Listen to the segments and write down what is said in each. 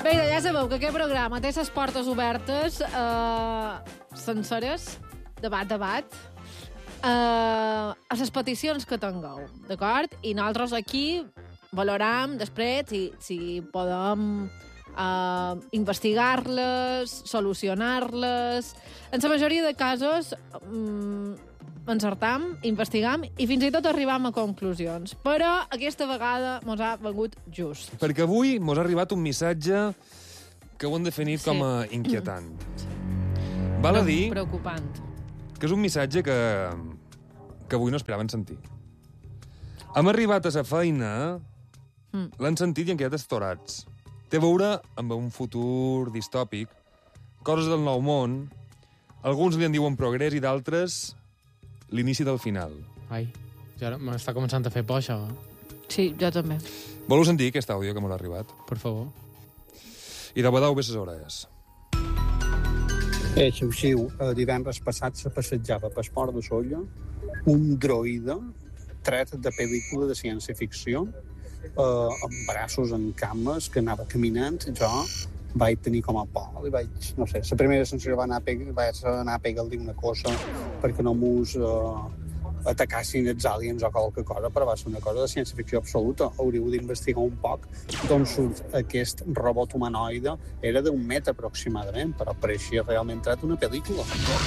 Mira, ja sabeu que aquest programa té les portes obertes, senceres, debat, a les peticions que tingueu, d'acord? I nosaltres aquí valoram després si podem investigar-les, solucionar-les. En la majoria de casos encertam, investigam i fins i tot arribam a conclusions. Però aquesta vegada mos ha vengut just. Perquè avui mos ha arribat un missatge que ho hem definit com a inquietant. Val a dir Preocupant. que és un missatge que avui no esperaven sentir. Hem arribat a la feina, l'han sentit i han quedat estorats. Té a veure amb un futur distòpic, coses del nou món, alguns li en diuen progrés i d'altres l'inici del final. Ai, ja m'està començant a fer por, això. Sí, jo també. Voleu sentir aquest àudio que m'ha arribat? Per favor. I de badau bé ses hores. Xiu-xiu, divendres passat se passejava per Port de Sóller un droide tret de pel·lícula de ciència-ficció amb braços en cames que anava caminant. Jo vaig tenir com a por i vaig, no sé, la primera sensació va anar a pegar-li una cosa perquè no mos atacassin els aliens o qualque cosa, però va ser una cosa de ciència-ficció absoluta. Hauríeu d'investigar un poc d'on surt aquest robot humanoide. Era d'1 metre aproximadament, però pareixia realment tret una pel·lícula.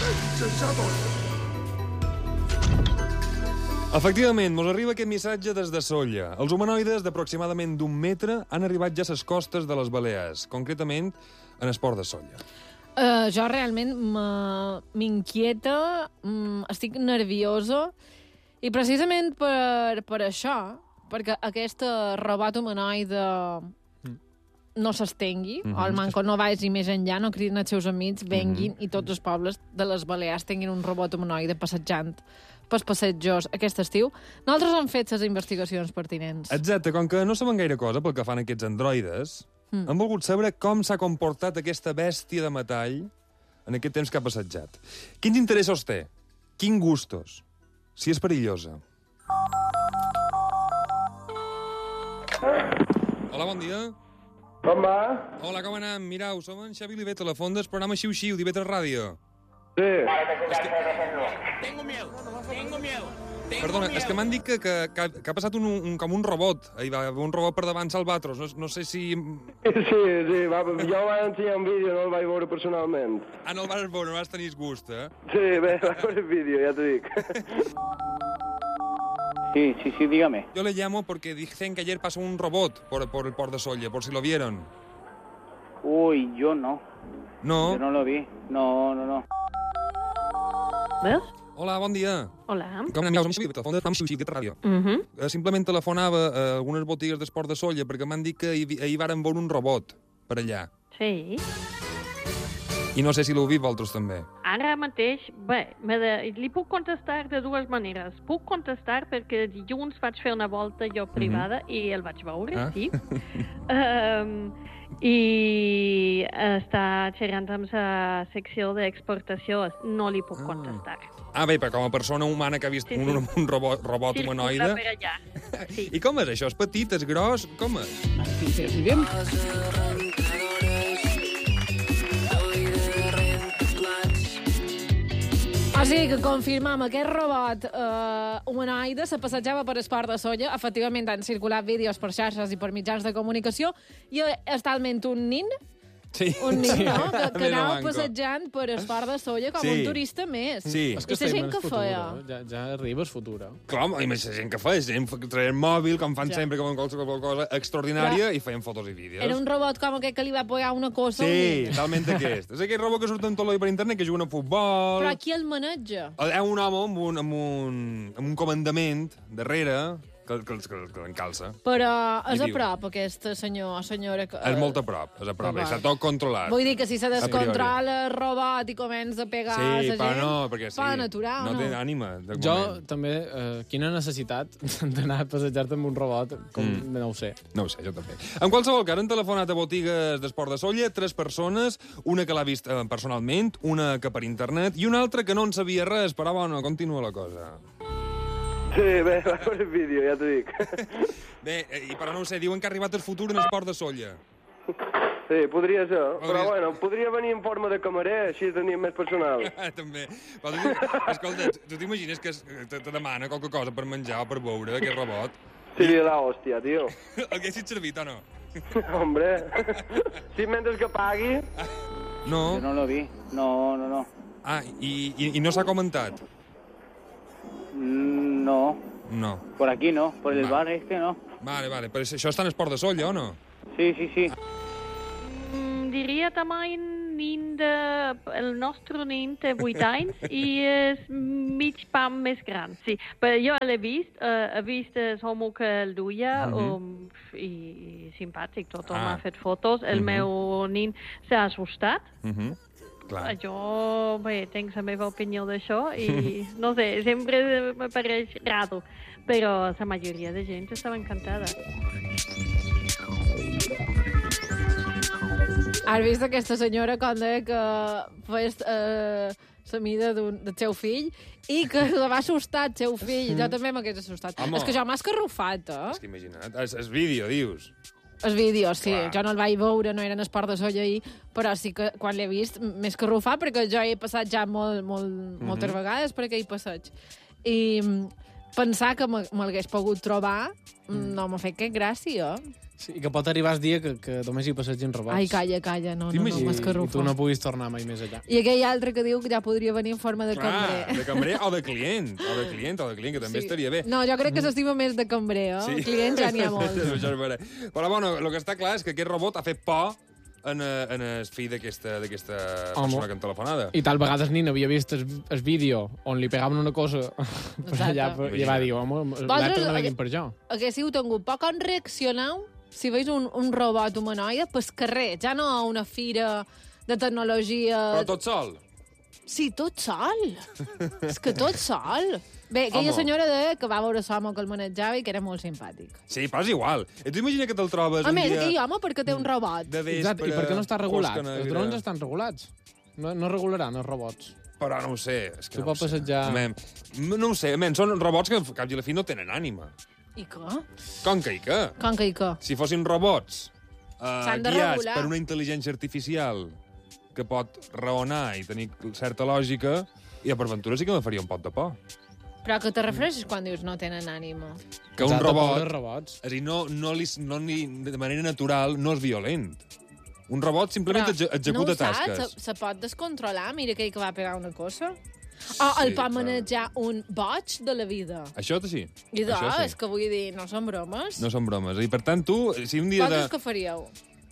Efectivament, mos arriba aquest missatge des de Sóller. Els humanoides d'aproximadament d'1 metre han arribat ja a les costes de les Balears, concretament en el port de Sóller. Jo realment m'inquieta, estic nerviosa, i precisament per això, perquè aquest robot humanoide no s'estengui, o el manco no vagi més enllà, no cridin els seus amics, venguin, i tots els pobles de les Balears tinguin un robot humanoide passejant pels passejos aquest estiu. Nosaltres hem fet les investigacions pertinents. Exacte, com que no sabem gaire cosa pel que fan aquests androides, hem volgut saber com s'ha comportat aquesta bèstia de metall en aquest temps que ha passejat. Quins interessos té? Quins gustos? Si és perillosa. Hola, bon dia. Com va? Hola, com anem? Mirau, som en Xavi Olivet, a la Fonda, del programa Xiu-Xiu, d'Ivetres Ràdio. Sí. Perdona, és que m'han dit que ha passat com un robot. Hi va haver un robot per davant Salvatros. No sé si... Sí, va, jo vaig ensenyar un vídeo, no el vaig veure personalment. Ah, no el vas veure, no vas tenir gust, eh? Sí, bé, vaig veure el vídeo, ja t'ho dic. Sí, dígame. Yo le llamo porque dicen que ayer pasó un robot por el port de Sóller, por si lo vieron. Uy, yo no. No? Yo no lo vi. No. Ves? Hola, bon dia. Hola. Com anem? Som Xavi, telefon de Xiu-Xiu, de ràdio. Simplement telefonava a algunes botigues d'esport de Sóller perquè m'han dit que hi varen veure un robot per allà. Sí. I no sé si l'heu vist vosaltres també. Ara mateix, bé, li puc contestar de dues maneres. Puc contestar perquè dilluns vaig fer una volta jo privada i el vaig veure, sí. I està xerrant amb la secció d'exportació. No li puc contestar. Ah, bé, però com a persona humana que ha vist un robot humanoide... Per allà. Sí. I com és això? És petit, és gros? Com és? Fins que arribem. O sigui que confirmam, aquest robot humanoide se passejava per Esport de Sóller. Efectivament, han circulat vídeos per xarxes i per mitjans de comunicació i és talment un nin, Sí. un nin, no? Que anava manco. passejant per Esport de Sóller com un turista més. Sí. És que Aquesta gent que feia. Ja arriba el futur. Clar, i més gent que fa, gent traient mòbil, com fan sempre, com qualsevol cosa extraordinària, i feien fotos i vídeos. Era un robot com aquest que li va pegar una cosa. Sí, talment aquest. És aquest robot que surt en tot per internet, que juga a futbol... Però qui el maneja? Hi ha un home amb un comandament darrere que l'encalça. Però és I a diu. prop, aquesta senyora... És molt a prop, està tot controlat. Vull dir que si se A descontrola el robot i comença a pegar a la Sí, gent... però no, perquè sí. Poden aturar o no? no? té ànima, de Jo, moment. també, quina necessitat d'anar a passejar-te amb un robot, com no ho sé. No ho sé, jo també. En qualsevol cas, han telefonat a botigues d'esport de Sóller 3 persones, una que l'ha vist personalment, una que per internet, i una altra que no en sabia res, però bueno, continua la cosa. Sí, bé, vaig veure el vídeo, ja t'ho dic. Bé, però no ho sé, diuen que ha arribat el futur en esport de Sóller. Sí, podria ser. Però, Podria- bueno, podria venir en forma de camarer, així tenia més personal. També. Escolta, tu t'imagines que te demana qualque cosa per menjar o per beure, aquest robot? Seria la hòstia, tio. Haguessis servit o no? Hombre, si mentre que pagui... No. Yo no lo vi. No, no, no. Ah, i no s'ha comentat? No. No. Por aquí no. Por el Va. bar este no. Vale, però això està en Esport de Solla, o no? Sí, sí, sí. Diria també el nostre nen té 8 anys i és mig pam més gran, sí. Però jo l'he vist el home que el duia i simpàtic, tothom ha fet fotos. El meu nen s'ha assustat. Clar. Jo, bé, tinc la meva opinió d'això i, no sé, sempre me pareix raro, però la majoria de gent estava encantada. Has vist aquesta senyora quan deia que fes la mida del seu fill i que la va assustar el seu fill. Jo també m'hagués assustat. Home. És que jo m'ha escarrufat, És que imagina't. És vídeo, dius. El vídeo, sí. Clar. Jo no el vaig veure, no era en Esport de Solla ahir, però sí que quan l'he vist m'he escarrufat perquè jo he passat ja moltes vegades per aquell passeig. I pensar que m'hagués pogut trobar no m'ha fet cap gràcia. Sí, que pot arribar el dia que només hi passegin robots. Ai, calla, no, I m'escarrufo. tu no puguis tornar mai més allà. I aquell altre que diu que ja podria venir en forma de cambrer. De cambrer o de client. Que també estaria bé. No, jo crec que s'estima més de cambrer, eh? El client ja n'hi ha molt. Això és vera. Però, bueno, el que està clar és que aquest robot ha fet por en el fill d'aquesta persona que han telefonada. I tal vegades Nina havia vist el vídeo on li pegaven una cosa per allà i va dir, home, l'altre no venguin per jo. Haguéssiu tingut por. Com reaccioneu si veus un robot humanoide pel carrer, ja no a una fira de tecnologia... Però tot sol. Sí, tot sol. És que tot sol. Bé, aquella Home. senyora deia que va veure l'home que el manejava i que era molt simpàtic. Sí, però és igual. I tu imagina que te'l trobes A un més, dia... aquell home perquè té un robot. De vespre... Exacte, i per què no està regulat? fosca Els negra. drons estan regulats. No regularan els robots. Però no ho sé. És que Tu no ho pots sé. passejar- No ho sé. Són robots que, al cap i a la fi, no tenen ànima. I què? Com que i què? Com que i què? Si fossin robots S'han de guiats regular. per una intel·ligència artificial que pot raonar i tenir certa lògica, i per ventura sí que me faria un pot de por. Però a què te refereixes quan dius no tenen ànima? Que un Exacte, robot, pobres robots. és a dir, de manera natural, no és violent. Un robot simplement executa tasques. No ho saps, se pot descontrolar. Mira aquell que va pegar una cosa. O el Sí, pot clar. manejar un boig de la vida. Això sí. I Això sí. és que vull dir, no són bromes. No són bromes. I per tant, tu, si un dia... Vosaltres què faríeu?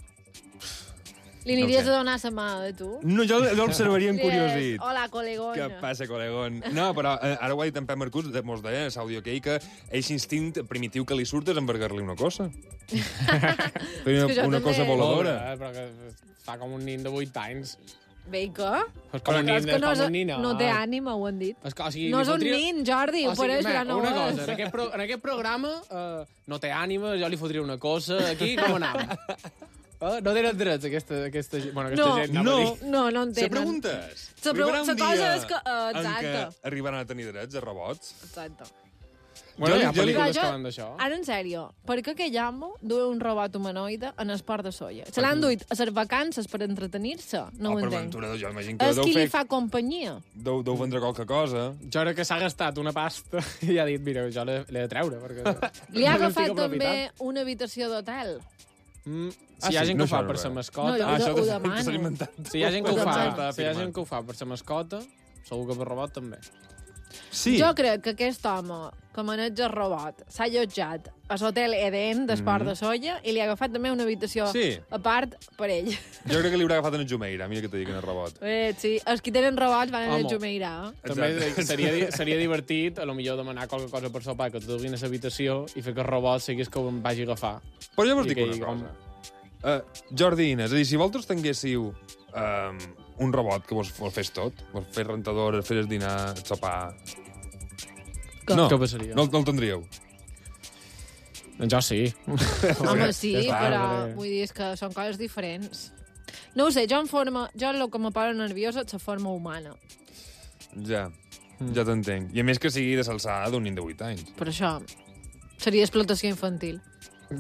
Li aniries sé. a donar la mà, tu? No, jo l'observaria encuriosit. Hola, colegón. Què passa, colegón? No, però ara ho ha dit en Pep Marcús, mos deia a l'àudio aquell, que ell instint primitiu que li surt és envergar-li una cosa. Fer És que jo una també- cosa voladora. Pobre, però que fa com un nin de 8 anys. Bé, i què? És com un nin, És que no, és com un nin. no té ànima, ho han dit. És que, o sigui, No li és un fotria- nin, Jordi, O per sigui, això ja no una ho cosa, és. en aquest programa no té ànima, jo li fotria una cosa, aquí com anava? No tenen drets, aquesta gent. Bueno, aquesta No, gent, anava a dir. No en Se tenen. preguntes? Se Arribarà un la cosa dia és que- en exacte. què arribaran a tenir drets a robots? Exacte. Bueno, hi ha jo li- pel·lícules Però que van d'això. Ara, en sèrio, per què aquell home du un robot humanoide en Esport de Solla? Se l'han duit a les vacances per entretenir-se? No ho per entenc. ventura, jo imagino que És deu qui li fer... fa companyia. Deu vendre qualque cosa. Jo crec que s'ha gastat una pasta i ha dit, mira, jo l'he de treure. Perquè Li ha no agafat estic també aprofitant. una habitació d'hotel. Si hi ha sí, gent no que ho fa això per no sa res. mascota... No, jo això ho t'ho demano. s'ha inventat. Si hi ha gent que ho Ho fa, demano. si hi ha gent que ho fa per sa mascota, segur que per robot també. Sí. Jo crec que aquest home que maneja el robot s'ha allotjat a l'hotel Eden d'Esport de Solla i li ha agafat també una habitació Sí. a part per ell. Jo crec que li haurà agafat en el Jumeira, mira que t'ho dic en el robot. Sí, els que tenen robots van a Home. Jumeirà. També Exacte. seria divertit, a lo millor demanar qualque cosa per sopar, que tu duguin a l'habitació i fer que el robot siguis que em vagi a agafar. Però jo vos I dic que una hi- cosa. Jordi i Inés, és a dir, si vosaltres tinguéssiu un robot que vos fes tot, vos fes rentador, fes dinar, sopar... Que- No, Què passaria? no el tindríeu. Doncs jo sí. Home, sí, Ja està, però hombre. vull dir, és que són coses diferents. No ho sé, jo el que me posa nerviosa és la forma humana. Ja, ja t'entenc. I a més que sigui de l'alçada d'un nin de 8 anys. Per això seria explotació infantil.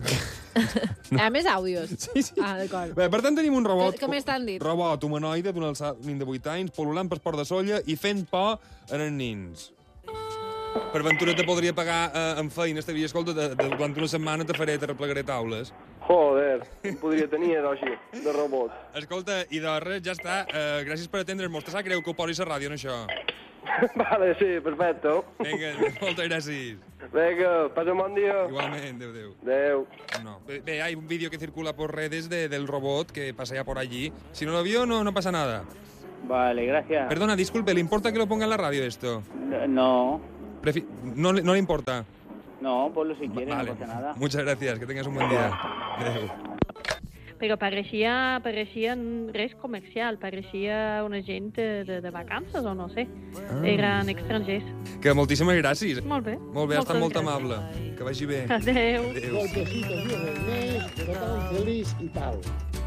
Més àudios. Sí, sí. Ah, d'acord. Bé, per tant, tenim un robot... Què més t'han dit? Robot humanoide d'un nen de 8 anys, pol·lulant per Port de Solla i fent por a els nins. Per ventura te podria pagar en feines, te diria, escolta, durant una setmana te replegaré taules. Joder, podria tenir això així, de robot. Escolta, i de res, ja està. Gràcies per atendre'ns. Te sap greu que ho posis a ràdio, en això? Vale, sí, perfecte. Vinga, moltes gràcies. Vinga, passa un bon dia. Igualment, adéu. Adéu. No. Ve, hay un vídeo que circula por redes del robot que pasea por allí. Si no lo vio, no pasa nada. Vale, gracias. Perdona, disculpe, ¿le importa que lo ponga en la radio esto? No, No le importa. no, ponlo si quieres, Vale. no pasa nada. Muchas gracias, que tengas un buen día. Adéu. Però pareixia res comercial, pareixia una gent de vacances o no sé. Eren estrangers. Que moltíssimes gràcies. Molt bé. Molt bé, ha estat molt Moltes amable. Que vagi bé. Adéu. Adéu. Golpecitos y reunés, pero tan feliz y tal.